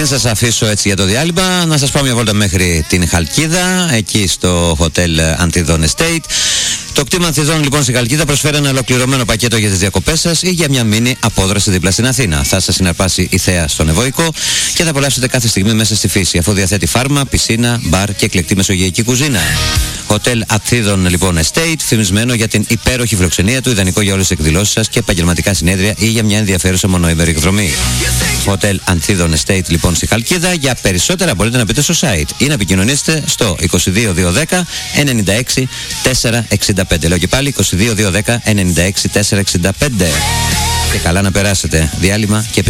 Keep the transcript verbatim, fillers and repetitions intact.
Πριν σας αφήσω έτσι για το διάλειμμα, να σας πάω μια βόλτα μέχρι την Χαλκίδα, εκεί στο Hotel Anthidon Estate. Το κτήμα Ανθιδών λοιπόν στη Χαλκίδα προσφέρει ένα ολοκληρωμένο πακέτο για τις διακοπές σας ή για μια μίνι απόδραση δίπλα στην Αθήνα. Θα σας συναρπάσει η θέα στον Ευωικό και θα απολαύσετε κάθε στιγμή μέσα στη φύση, αφού διαθέτει φάρμα, πισίνα, μπαρ και εκλεκτή μεσογειακή κουζίνα. Hotel Anthidon λοιπόν Estate, φημισμένο για την υπέροχη φιλοξενία του, ιδανικό για όλες τις εκδηλώσεις σας και επαγγελματικά συνέδρια ή για μια ενδιαφέρουσα μονοήμερη εκδρομή. Hotel Anthidon Estate λοιπόν στη Χαλκίδα. Για περισσότερα μπορείτε να μπείτε στο site ή να επικοινωνήσετε στο είκοσι δύο δύο δέκα ενενήντα έξι τετρακόσια εξήντα πέντε. Λέω και πάλι είκοσι δύο δύο δέκα ενενήντα έξι τετρακόσια εξήντα πέντε. Και καλά να περάσετε. Διάλειμμα και επιστρέφουμε.